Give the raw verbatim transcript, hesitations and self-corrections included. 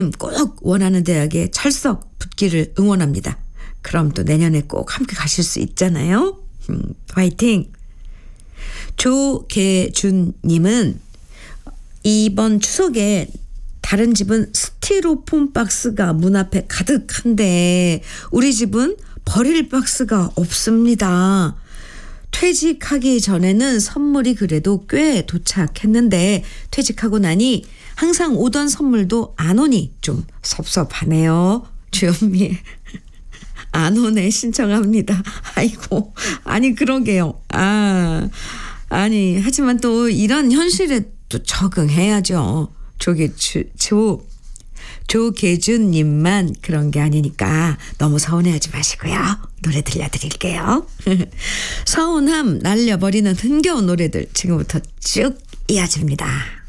꼭 원하는 대학에 철석 붙기를 응원합니다. 그럼 또 내년에 꼭 함께 가실 수 있잖아요. 음, 화이팅! 조계준님은 이번 추석에 다른 집은 스티로폼 박스가 문 앞에 가득한데 우리 집은 버릴 박스가 없습니다. 퇴직하기 전에는 선물이 그래도 꽤 도착했는데 퇴직하고 나니 항상 오던 선물도 안 오니 좀 섭섭하네요. 주현미의 안 오네 신청합니다. 아이고, 아니 그러게요. 아, 아니 하지만 또 이런 현실에 또 적응해야죠. 조계 조 조계준님만 그런 게 아니니까 너무 서운해하지 마시고요. 노래 들려드릴게요. 서운함 날려버리는 흥겨운 노래들 지금부터 쭉 이어집니다.